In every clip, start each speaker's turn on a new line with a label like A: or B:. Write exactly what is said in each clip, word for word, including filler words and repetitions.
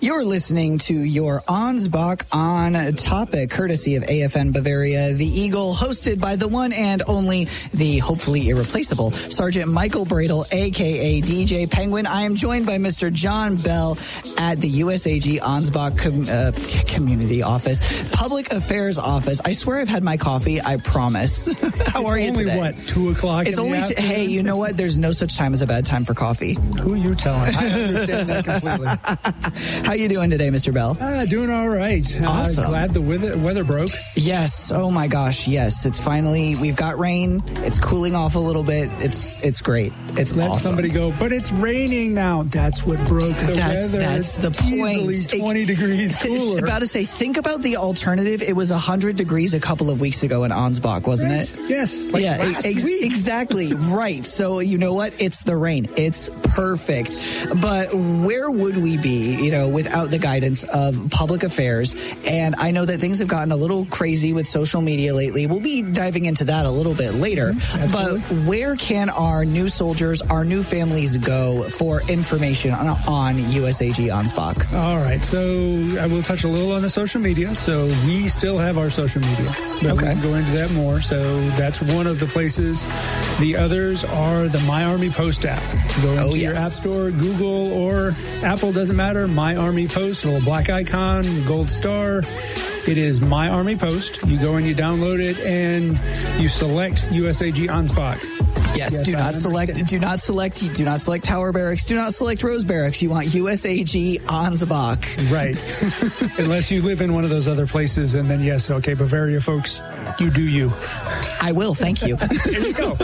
A: You're listening to your Ansbach on Topic, courtesy of A F N Bavaria, the Eagle, hosted by the one and only, the hopefully irreplaceable, Sergeant Michael Bradle, a k a. D J Penguin. I am joined by Mister John Bell at the U S A G Ansbach com- uh, Community Office, Public Affairs Office. I swear I've had my coffee, I promise. How
B: it's
A: are you
B: only,
A: today?
B: what, two o'clock
A: It's
B: in
A: only,
B: the
A: t-
B: afternoon?
A: hey, you know what? There's no such time as a bad time for coffee.
B: Who are you telling? I understand that completely.
A: How you doing today, Mister Bell?
B: Ah, doing all right.
A: Awesome.
B: Uh, glad the weather, weather broke.
A: Yes. Oh my gosh. Yes. It's finally, we've got rain. It's cooling off a little bit. It's it's great. It's
B: Let
A: awesome.
B: somebody go, but it's raining now. That's what broke the
A: That's,
B: weather.
A: that's the point.
B: Easily twenty degrees cooler.
A: About to say, think about the alternative. It was one hundred degrees a couple of weeks ago in Ansbach, wasn't
B: Right.
A: it?
B: Yes. Like
A: yeah,
B: last
A: ex-
B: week.
A: exactly. Right. So, you know what? It's the rain. It's perfect. But where would we be, you know, without the guidance of public affairs? And I know that things have gotten a little crazy with social media lately. We'll be diving into that a little bit later.
B: Mm-hmm.
A: But where can our new soldiers, our new families go for information on, on U S A G Ansbach?
B: All right, so I will touch a little on the social media. So we still have our social media, but
A: Okay.
B: we can go into that more. So that's one of the places. The others are the My Army Post app. Go into
A: Oh,
B: your
A: yes.
B: app store, Google or Apple, doesn't matter. My Army Post, a little black icon, gold star. It is My Army Post. You go and you download it, and you select U S A G Ansbach.
A: Yes,
B: Yes,
A: do
B: I
A: not select,
B: understand.
A: do not select, do not select Tower Barracks, do not select Rose Barracks. You want U S A G Ansbach.
B: Right. Unless you live in one of those other places, and then yes, okay, Bavaria folks, you do you.
A: I will, thank you.
B: There you go.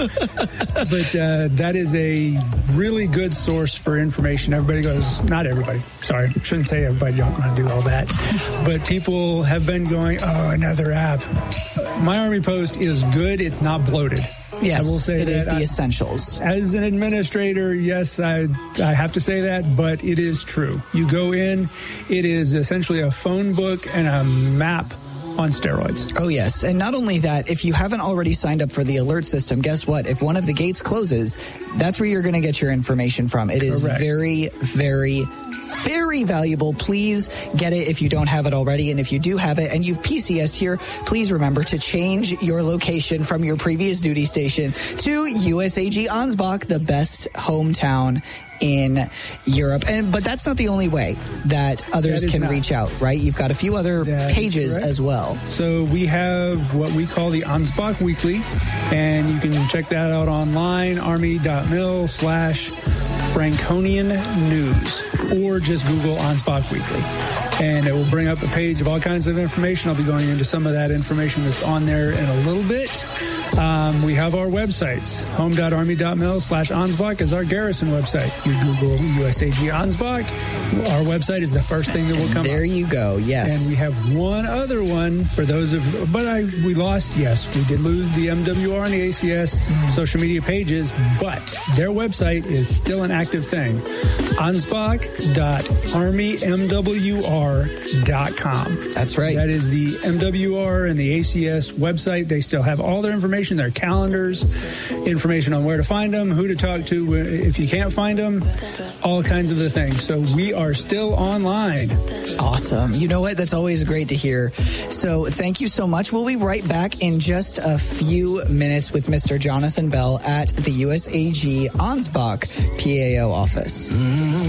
B: But uh, that is a really good source for information. Everybody goes, not everybody, sorry, shouldn't say everybody, you don't want to do all that. But people have been going, oh, another app. My Army Post is good, it's not bloated.
A: Yes,
B: I will say
A: it is
B: that
A: the
B: I-
A: essentials.
B: As an administrator, yes, I I have to say that, but it is true. You go in, it is essentially a phone book and a map on steroids.
A: Oh, yes. And not only that, if you haven't already signed up for the alert system, guess what? If one of the gates closes, that's where you're going to get your information from. It is
B: Correct.
A: very, very, very valuable. Please get it if you don't have it already. And if you do have it and you've P C S'd here, please remember to change your location from your previous duty station to U S A G Ansbach, the best hometown in Europe. And but that's not the only way that others
B: That is
A: can
B: not.
A: reach out, right? You've got a few other
B: That is
A: pages
B: correct.
A: as well.
B: So we have what we call the Ansbach Weekly, and you can check that out online, army.mil slash Franconian News, or just Google Ansbach Weekly. And it will bring up a page of all kinds of information. I'll be going into some of that information that's on there in a little bit. Um, we have our websites. home.army.mil slash Ansbach is our garrison website. You Google U S A G Ansbach. Our website is the first thing that will come
A: There
B: up.
A: you go. Yes.
B: And we have one other one for those of, but I we lost, yes, we did lose the M W R and the A C S social media pages, but their website is still an active thing. ansbach dot army m w r dot com.
A: That's right.
B: That is the M W R and the A C S website. They still have all their information, their calendars, information on where to find them, who to talk to if you can't find them, all kinds of the things. So we are still online.
A: Awesome. You know what? That's always great to hear. So thank you so much. We'll be right back in just a few minutes with Mister Jonathan Bell at the U S A G Ansbach P A O office. Mm-hmm.